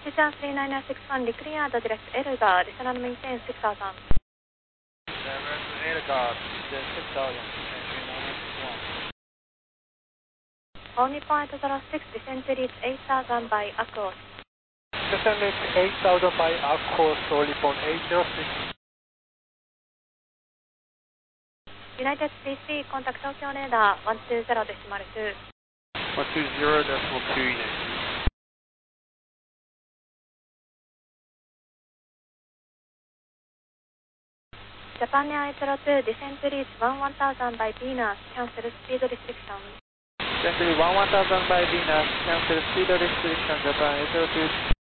Decision 39961, declare the direct Elgar, descend and maintain 6000. Direct Elgar, maintain 6000, descend 39961. Only point 06, descend to reach 8000 by Aquos. Descend reach 8000 by Aquos, only point 806. United 33, contact Tokyo radar 120.2. 120.2 United. Japan Air 02, descend to reach 1000 by Venus, cancel speed restriction. Descend to 1000 by Venus, cancel speed restriction, Japan Air 02.